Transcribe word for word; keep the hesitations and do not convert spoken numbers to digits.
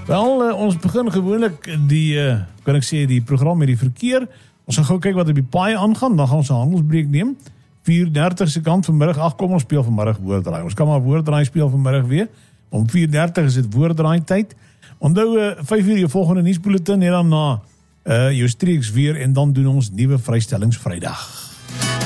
Wel, uh, ons begin gewoonlik die, uh, kan ek sê, die program met die verkeer. Ons gaan gou kyk wat op die paai aangaan, dan gaan ons 'n handelsbreek neem. vier dertig se kant vanmiddag, ag kom ons speel vanmiddag woorddraai. Ons kan maar woorddraai speel vanmiddag weer. Om vier dertig is dit woorddraai tyd. Onthou uh, vyf uur jou volgende nuusbulletin en dan na uh, jou streeks weer en dan doen ons nuwe vrystellings Vrydag.